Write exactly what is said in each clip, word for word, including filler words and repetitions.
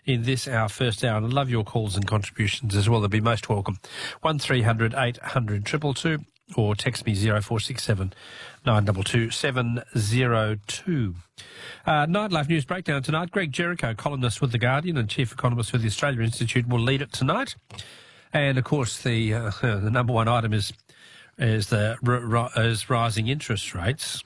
in this, our first hour. And I love your calls and contributions as well. They'll be most welcome. one three hundred eight hundred two two two or text me zero four six seven nine two two seven zero two. Uh, Nightlife News Breakdown tonight. Greg Jericho, columnist with The Guardian and chief economist with the Australia Institute, will lead it tonight. And, of course, the uh, the number one item is is the is rising interest rates.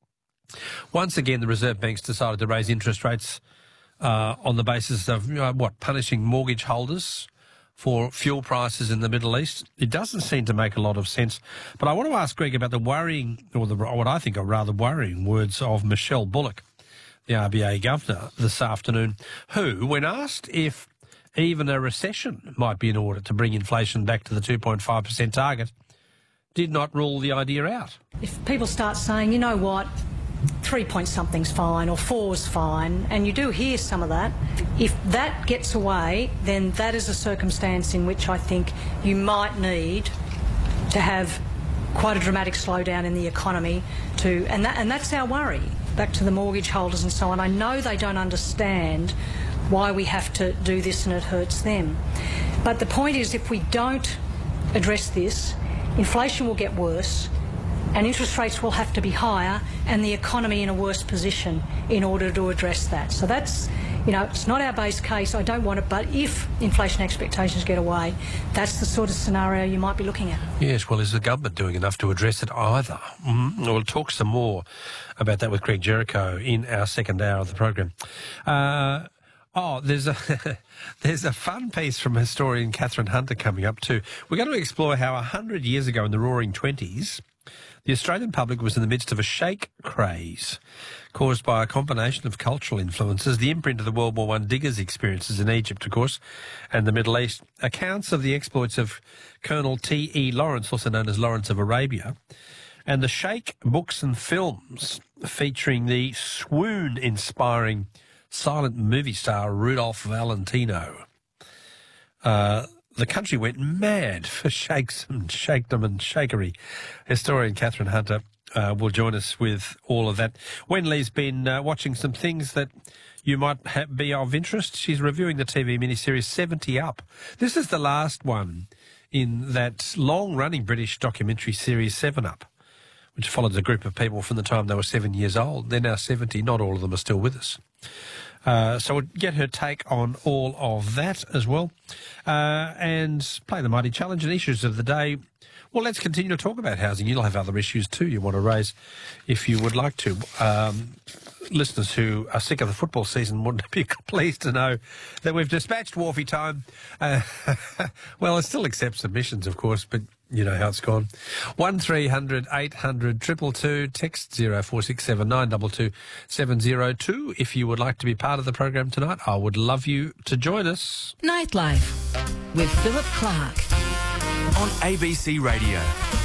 Once again, the Reserve Bank's decided to raise interest rates uh, on the basis of, you know, what, punishing mortgage holders for fuel prices in the Middle East. It doesn't seem to make a lot of sense. But I want to ask Greg about the worrying, or the, what I think are rather worrying words of Michelle Bullock, the R B A governor, this afternoon, who, when asked if even a recession might be in order to bring inflation back to the two point five percent target, did not rule the idea out. If people start saying, you know what, three point something's fine or four's fine, and you do hear some of that, if that gets away, then that is a circumstance in which I think you might need to have quite a dramatic slowdown in the economy to, and that, and that's our worry, back to the mortgage holders and so on. I know they don't understand why we have to do this and it hurts them. But the point is, if we don't address this, inflation will get worse and interest rates will have to be higher and the economy in a worse position in order to address that. So that's, you know, it's not our base case. I don't want it, but if inflation expectations get away, that's the sort of scenario you might be looking at. Yes, well, is the government doing enough to address it either? Mm-hmm. We'll talk some more about that with Greg Jericho in our second hour of the program. Uh, Oh, there's a there's a fun piece from historian Catherine Hunter coming up too. We're going to explore how a hundred years ago in the Roaring Twenties, the Australian public was in the midst of a shake craze caused by a combination of cultural influences, the imprint of the World War One diggers' experiences in Egypt, of course, and the Middle East, accounts of the exploits of Colonel T E Lawrence, also known as Lawrence of Arabia, and the shake books and films featuring the swoon-inspiring silent movie star Rudolph Valentino. Uh, the country went mad for shakes and shakedom and shakery. Historian Catherine Hunter uh, will join us with all of that. Wenley's been uh, watching some things that you might ha- be of interest. She's reviewing the T V miniseries seventy up. This is the last one in that long-running British documentary series seven up, which followed a group of people from the time they were seven years old. They're now seventy. Not all of them are still with us. Uh, so we'll get her take on all of that as well. Uh, and play the Mighty Challenge and issues of the day. Well, let's continue to talk about housing. You'll have other issues too you want to raise if you would like to. Um, listeners who are sick of the football season would be pleased to know that we've dispatched Wharfie time. Uh, well, it still accepts submissions, of course, but you know how it's gone. one three hundred eight hundred two two two, text zero four six seven nine two two seven zero two. If you would like to be part of the program tonight, I would love you to join us. Nightlife with Philip Clark on A B C Radio.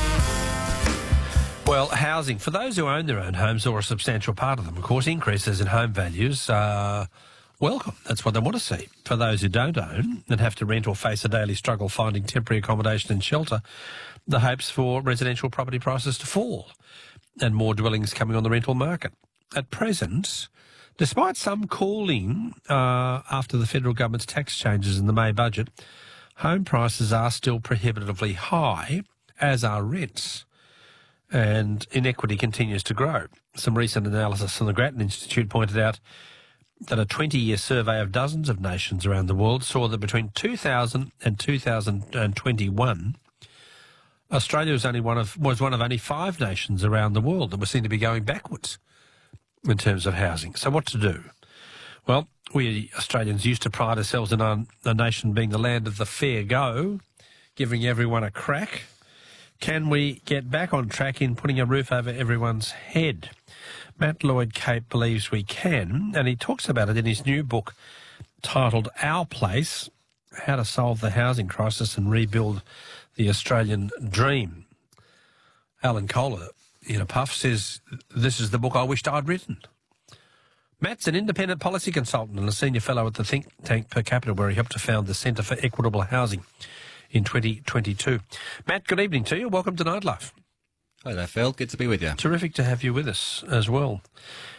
Well, housing. For those who own their own homes, or a substantial part of them, of course, increases in home values are welcome. That's what they want to see. For those who don't own and have to rent or face a daily struggle finding temporary accommodation and shelter, the hopes for residential property prices to fall and more dwellings coming on the rental market. At present, despite some cooling uh, after the federal government's tax changes in the May budget, home prices are still prohibitively high, as are rents, and inequity continues to grow. Some recent analysis from the Grattan Institute pointed out that a twenty-year survey of dozens of nations around the world saw that between two thousand and two thousand twenty-one, Australia was only one of was one of only five nations around the world that were seen to be going backwards in terms of housing. So what to do? Well, we Australians used to pride ourselves in our, a nation being the land of the fair go, giving everyone a crack. Can we get back on track in putting a roof over everyone's head? Matt Lloyd-Cape believes we can, and he talks about it in his new book titled Our Place, How to Solve the Housing Crisis and Rebuild the Australian Dream. Alan Kohler, in a puff, says, this is the book I wished I'd written. Matt's an independent policy consultant and a senior fellow at the think tank Per Capita, where he helped to found the Centre for Equitable Housing in twenty twenty-two. Matt, good evening to you. Welcome to Nightlife. Hello there, Phil. Good to be with you. Terrific to have you with us as well. I,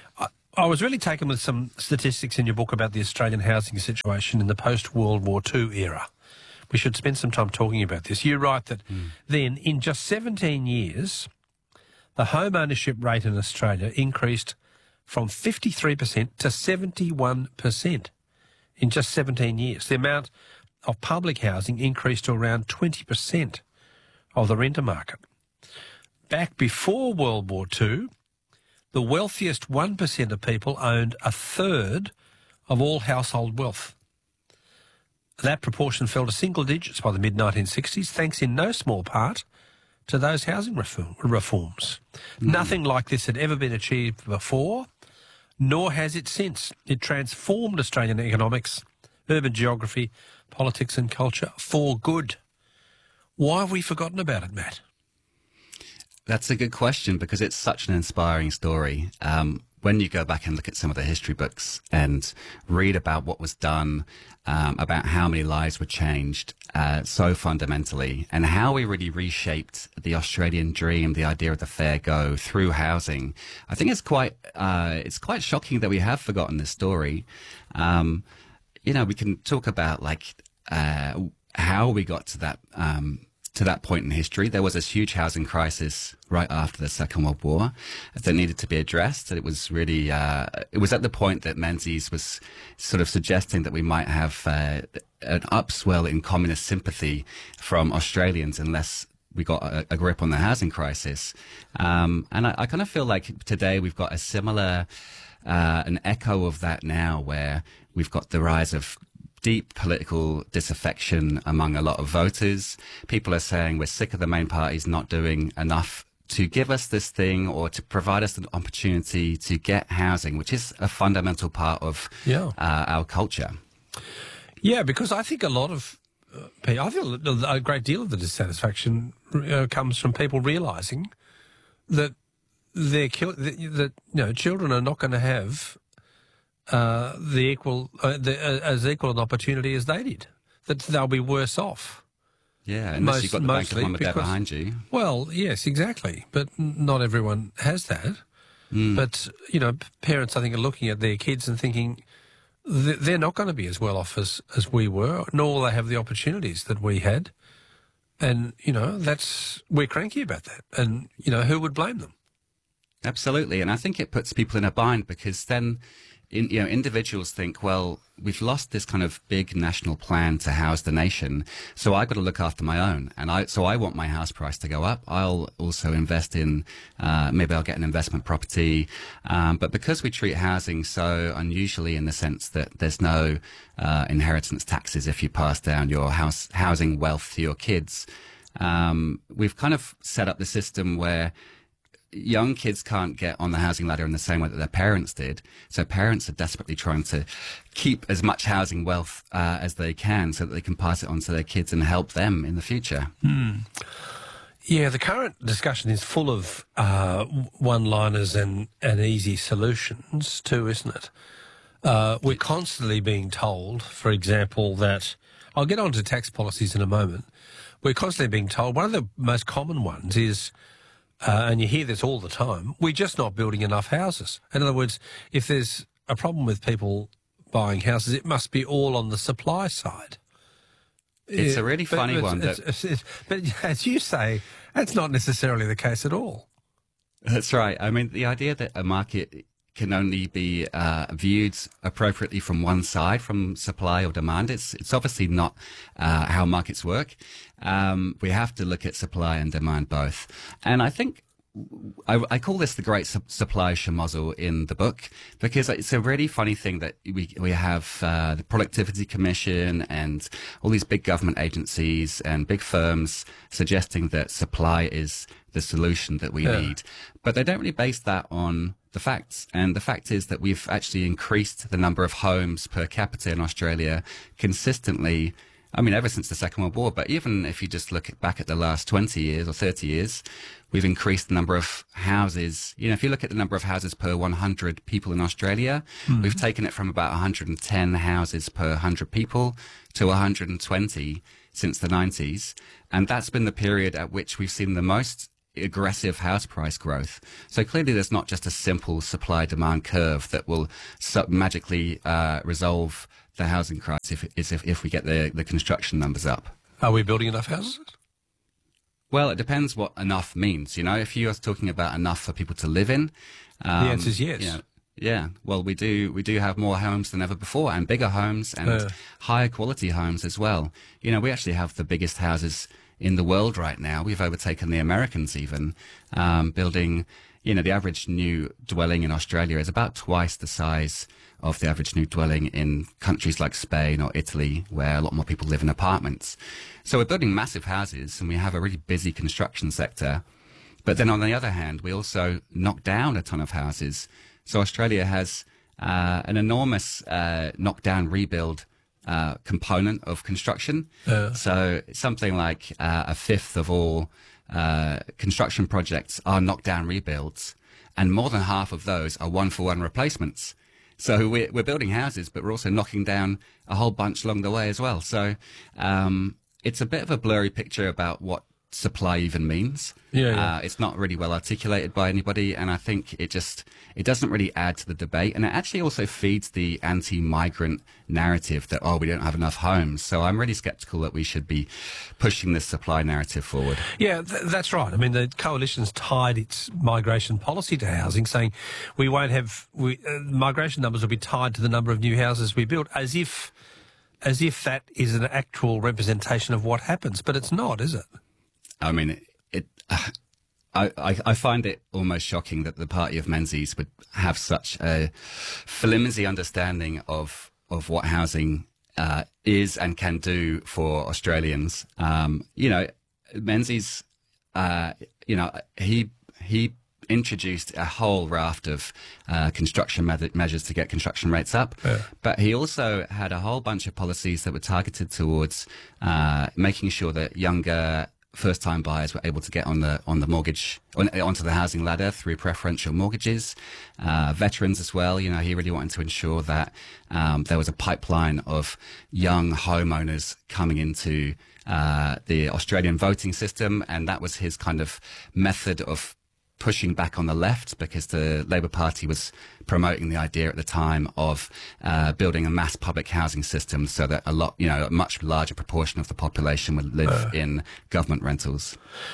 I was really taken with some statistics in your book about the Australian housing situation in the post-World War Two era. We should spend some time talking about this. You write that mm. then, in just seventeen years, the home ownership rate in Australia increased from fifty-three percent to seventy-one percent in just seventeen years. The amount of public housing increased to around twenty percent of the renter market. Back before World War Two, the wealthiest one percent of people owned a third of all household wealth. That proportion fell to single digits by the mid nineteen sixties, thanks in no small part to those housing reform, reforms. Mm. Nothing like this had ever been achieved before, nor has it since. It transformed Australian economics, urban geography, politics and culture for good. Why have we forgotten about it, Matt? That's a good question, because it's such an inspiring story. Um, when you go back and look at some of the history books and read about what was done, um, about how many lives were changed uh, so fundamentally, and how we really reshaped the Australian dream, the idea of the fair go through housing, I think it's quite uh, it's quite shocking that we have forgotten this story. Um, you know, we can talk about like uh, how we got to that. Um, To that point in history. There was this huge housing crisis right after the Second World War that needed to be addressed. It was really, uh, it was at the point that Menzies was sort of suggesting that we might have uh, an upswell in communist sympathy from Australians unless we got a, a grip on the housing crisis. Um, and I, I kind of feel like today we've got a similar, uh, an echo of that now, where we've got the rise of deep political disaffection among a lot of voters. People are saying we're sick of the main parties not doing enough to give us this thing or to provide us an opportunity to get housing, which is a fundamental part of yeah. uh, our culture. Yeah, because I think a lot of uh, people, I feel a great deal of the dissatisfaction uh, comes from people realising that their that, that you know children are not going to have Uh, the equal, uh, the, uh, as equal an opportunity as they did, that they'll be worse off. Yeah, unless Most, you've got the bank of mum and dad behind you. Well, yes, exactly, but not everyone has that. Mm. But, you know, parents, I think, are looking at their kids and thinking th- they're not going to be as well off as, as we were, nor will they have the opportunities that we had. And, you know, that's, we're cranky about that. And, you know, who would blame them? Absolutely, and I think it puts people in a bind, because then In, you know, individuals think, well, we've lost this kind of big national plan to house the nation, so I've got to look after my own, and I so I want my house price to go up. I'll also invest in, uh, maybe I'll get an investment property, um, but because we treat housing so unusually in the sense that there's no uh, inheritance taxes if you pass down your house housing wealth to your kids, um, we've kind of set up the system where young kids can't get on the housing ladder in the same way that their parents did. So parents are desperately trying to keep as much housing wealth uh, as they can so that they can pass it on to their kids and help them in the future. Mm. Yeah, the current discussion is full of uh, one-liners and, and easy solutions too, isn't it? Uh, we're constantly being told, for example, that... I'll get on to tax policies in a moment. We're constantly being told, one of the most common ones is... Uh, and you hear this all the time, we're just not building enough houses. In other words, if there's a problem with people buying houses, it must be all on the supply side. It's a really but, funny but, one. It's, That... it's, it's, but as you say, that's not necessarily the case at all. That's right. I mean, the idea that a market can only be uh, viewed appropriately from one side, from supply or demand, it's it's obviously not uh, how markets work. Um, we have to look at supply and demand both. And I think I, I call this the great su- supply schmozzle in the book, because it's a really funny thing that we we have uh, the Productivity Commission and all these big government agencies and big firms suggesting that supply is the solution that we yeah. need. But they don't really base that on the facts. And the fact is that we've actually increased the number of homes per capita in Australia consistently, I mean, ever since the Second World War. But even if you just look at, back at the last twenty years or thirty years, we've increased the number of houses. You know, if you look at the number of houses per one hundred people in Australia, mm-hmm. we've taken it from about one hundred ten houses per one hundred people to one hundred twenty since the nineties. And that's been the period at which we've seen the most aggressive house price growth. So clearly there's not just a simple supply-demand curve that will so magically uh, resolve the housing crisis if, if, if we get the, the construction numbers up. Are we building enough houses? Well, it depends what enough means. You know, if you are talking about enough for people to live in, um, the answer is yes. You know, yeah. Well, we do we do have more homes than ever before, and bigger homes, and Uh. higher quality homes as well. You know, we actually have the biggest houses in the world right now. We've overtaken the Americans even, um, building. You know, the average new dwelling in Australia is about twice the size of the average new dwelling in countries like Spain or Italy, where a lot more people live in apartments. So we're building massive houses, and we have a really busy construction sector. But then on the other hand, we also knock down a ton of houses. So Australia has uh, an enormous uh, knock-down rebuild uh, component of construction. Uh. So something like uh, a fifth of all uh, construction projects are knock-down rebuilds, and more than half of those are one-for-one replacements. So we're, we're building houses, but we're also knocking down a whole bunch along the way as well. So um, it's a bit of a blurry picture about what supply even means. Yeah, yeah. Uh, it's not really well articulated by anybody, and I think it just it doesn't really add to the debate, and it actually also feeds the anti-migrant narrative that, oh, we don't have enough homes. So I'm really skeptical that we should be pushing this supply narrative forward. Yeah, th- that's right. I mean, the coalition's tied its migration policy to housing, saying we won't have we, uh, migration numbers will be tied to the number of new houses we build, as if as if that is an actual representation of what happens. But it's not, is it? I mean, it. it uh, I, I, I find it almost shocking that the party of Menzies would have such a flimsy understanding of of what housing uh, is and can do for Australians. Um, you know, Menzies, uh, you know, he he introduced a whole raft of uh, construction me- measures to get construction rates up, Yeah. but he also had a whole bunch of policies that were targeted towards uh, making sure that younger first-time buyers were able to get on the on the mortgage on, onto the housing ladder through preferential mortgages. Uh, veterans as well. You know, he really wanted to ensure that um, there was a pipeline of young homeowners coming into uh, the Australian voting system, and that was his kind of method of pushing back on the left, because the Labour Party was promoting the idea at the time of uh, building a mass public housing system so that a lot, you know, a much larger proportion of the population would live Uh. in government rentals.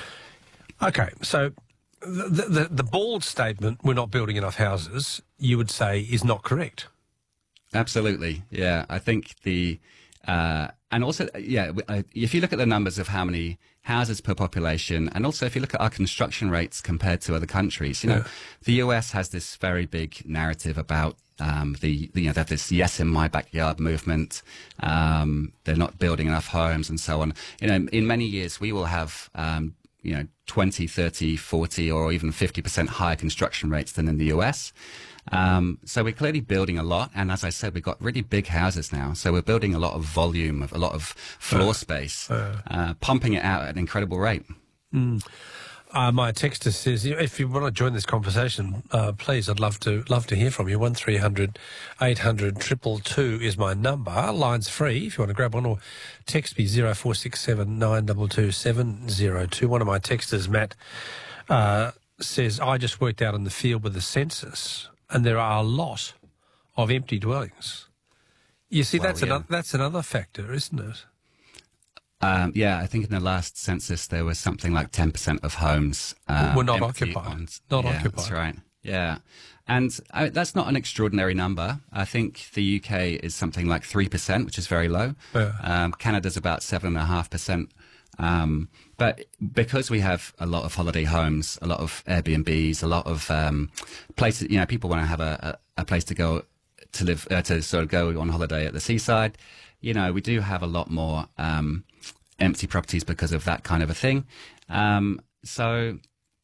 Okay, so the, the the bald statement, we're not building enough houses, you would say is not correct. Absolutely, yeah. I think the uh, and also, yeah, uh, if you look at the numbers of how many houses per population, and also if you look at our construction rates compared to other countries, you know, Yeah. the U S has this very big narrative about um, the, you know, they have this yes in my backyard movement. Um, they're not building enough homes and so on. You know, in many years we will have, um, you know, twenty, thirty, forty, or even fifty percent higher construction rates than in the U S. Um, so we're clearly building a lot, and as I said, we've got really big houses now. So we're building a lot of volume, of a lot of floor space, uh. uh, pumping it out at an incredible rate. Mm. Uh, my texter says, if you want to join this conversation, uh, please, I'd love to love to hear from you. One three hundred eight hundred two two two is my number. Line's free if you want to grab one, or text me zero four six seven nine two two seven zero two. One of my texters, Matt, uh, says, I just worked out in the field with the census, and there are a lot of empty dwellings. You see, Well, that's yeah. another that's another factor, isn't it? Um, yeah, I think in the last census there was something like ten percent of homes um, Were not empty occupied. on- Not yeah, occupied. That's right. Yeah, and I, that's not an extraordinary number. I think the U K is something like three percent, which is very low. Yeah. Um, Canada's about seven and a half percent. Um, but because we have a lot of holiday homes, a lot of Airbnbs, a lot of um, places, you know, people want to have a, a, a place to go to live, uh, to sort of go on holiday at the seaside. You know, we do have a lot more um, empty properties because of that kind of a thing. Um, so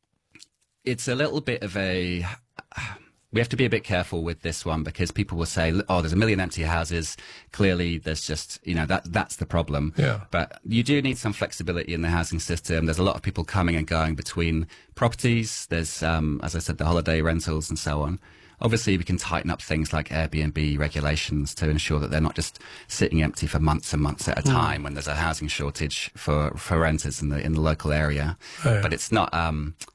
it's a little bit of a... We have to be a bit careful with this one, because people will say, oh, there's a million empty houses. Clearly, there's just, you know, that that's the problem. Yeah. But you do need some flexibility in the housing system. There's a lot of people coming and going between properties. There's, um, as I said, the holiday rentals and so on. Obviously, we can tighten up things like Airbnb regulations to ensure that they're not just sitting empty for months and months at a time mm. when there's a housing shortage for, for renters in the in the local area. Oh, yeah. But it's not um,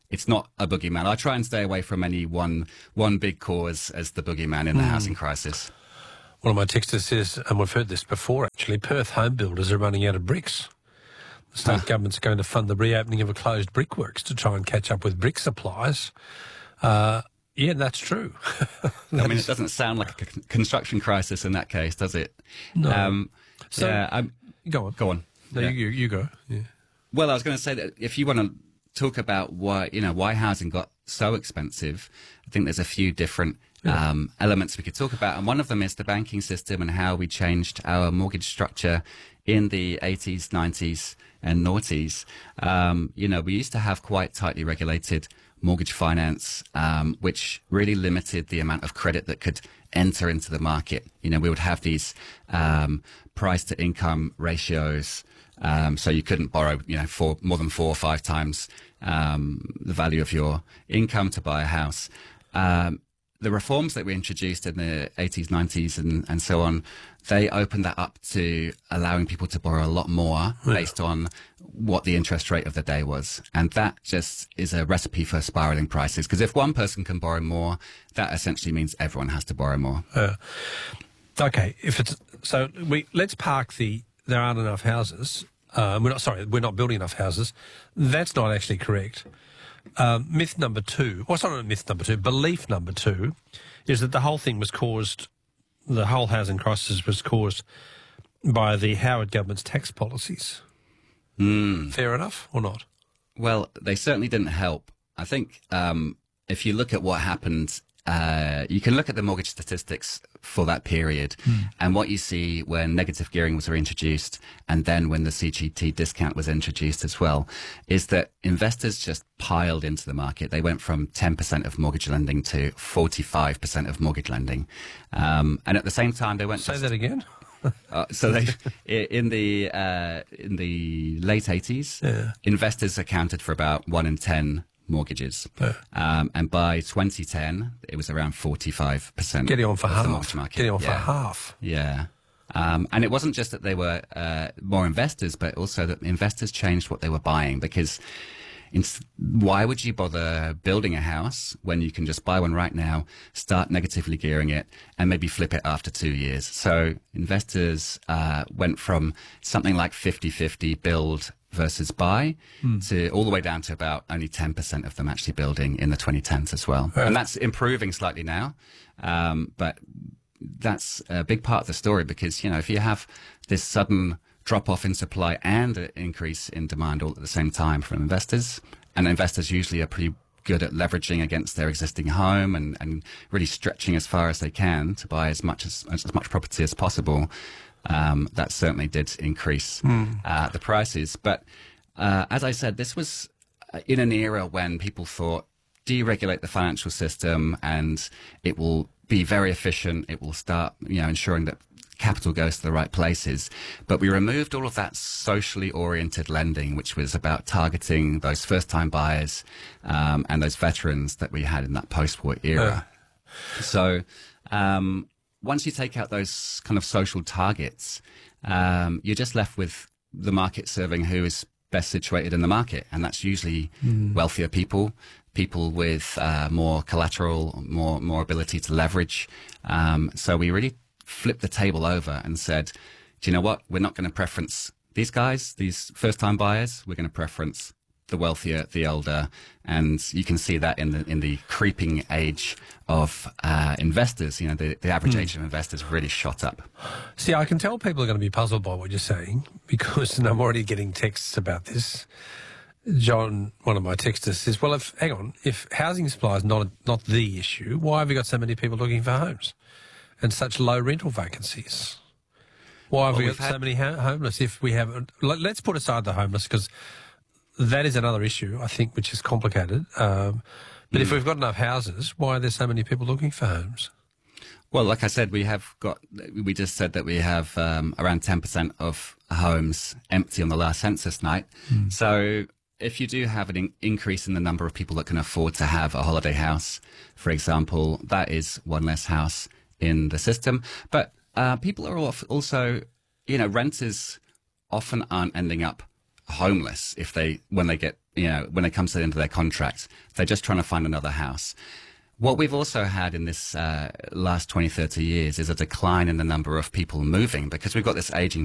it's not a boogeyman. I try and stay away from any one one big cause as the boogeyman in the mm. housing crisis. One of my texters says, and we've heard this before actually, Perth home builders are running out of bricks. The state huh. government's going to fund the reopening of a closed brickworks to try and catch up with brick supplies. Uh, yeah, that's true. that I mean, is... it doesn't sound like a construction crisis in that case, does it? No. Um, so, yeah, I'm, go on. Go on. No, yeah. you, you go. Yeah. Well, I was going to say that if you want to talk about why, you know, why housing got so expensive, I think there's a few different yeah. um, elements we could talk about. And one of them is the banking system and how we changed our mortgage structure in the eighties, nineties and noughties. Um, you know, we used to have quite tightly regulated mortgage finance, um, which really limited the amount of credit that could enter into the market. You know, we would have these um, price to income ratios. Um, so you couldn't borrow, you know, for more than four or five times um, the value of your income to buy a house. Um, the reforms that we introduced in the eighties, nineties and, and so on, they opened that up to allowing people to borrow a lot more yeah. based on what the interest rate of the day was. And that just is a recipe for spiraling prices. Because if one person can borrow more, that essentially means everyone has to borrow more. Uh, okay. If it's so, we let's park the there aren't enough houses. Uh, we're not sorry, we're not building enough houses. That's not actually correct. Um, myth number two, well, it's not myth number two, belief number two is that the whole thing was caused, the whole housing crisis was caused by the Howard government's tax policies. Mm. Fair enough or not? Well, they certainly didn't help. I think um, if you look at what happened, uh, you can look at the mortgage statistics for that period mm. and what you see when negative gearing was reintroduced and then when the C G T discount was introduced as well, is that investors just piled into the market. They went from ten percent of mortgage lending to forty-five percent of mortgage lending. Um, and at the same time, they went... Say just, that again? uh, so they, in the uh, in the late eighties, yeah. investors accounted for about one in ten mortgages. Yeah. Um, and by twenty ten, it was around forty-five percent. Getting on for half. The mortgage market. Getting on yeah. for half. Yeah. Um, and it wasn't just that they were uh, more investors, but also that investors changed what they were buying. Because in, why would you bother building a house when you can just buy one right now, start negatively gearing it, and maybe flip it after two years? So investors uh, went from something like fifty-fifty build versus buy mm. to all the way down to about only ten percent of them actually building in the twenty tens as well. Yeah. And that's improving slightly now. Um, but that's a big part of the story because, you know, if you have this sudden drop off in supply and an increase in demand all at the same time from investors, and investors usually are pretty good at leveraging against their existing home and, and really stretching as far as they can to buy as much as, as much property as possible. Um, that certainly did increase mm. uh, the prices. But uh, as I said, this was in an era when people thought deregulate the financial system and it will be very efficient. It will start, you know, ensuring that capital goes to the right places. But we removed all of that socially oriented lending, which was about targeting those first time buyers um, and those veterans that we had in that post-war era. Uh. So um, once you take out those kind of social targets, um, you're just left with the market serving who is best situated in the market. And that's usually mm. wealthier people, people with uh, more collateral, more, more ability to leverage. Um, so we really flipped the table over and said, do you know what? We're not going to preference these guys, these first-time buyers. We're going to preference the wealthier, the older, and you can see that in the in the creeping age of uh, investors. You know, the, the average mm. age of investors really shot up. See, I can tell people are going to be puzzled by what you're saying because and I'm already getting texts about this. John, one of my texters, says, well, if hang on, if housing supply is not not the issue, why have we got so many people looking for homes and such low rental vacancies? Why have well, we got had... so many ho- homeless? If we have, let's put aside the homeless because that is another issue, I think, which is complicated. Um, but mm. if we've got enough houses, why are there so many people looking for homes? Well, like I said, we have got, we just said that we have um, around ten percent of homes empty on the last census night. Mm. So if you do have an in- increase in the number of people that can afford to have a holiday house, for example, that is one less house in the system. But uh, people are also, you know, renters often aren't ending up homeless if they, when they get, you know, when it comes to the end of their contract. They're just trying to find another house. What we've also had in this uh, last twenty, thirty years is a decline in the number of people moving, because we've got this aging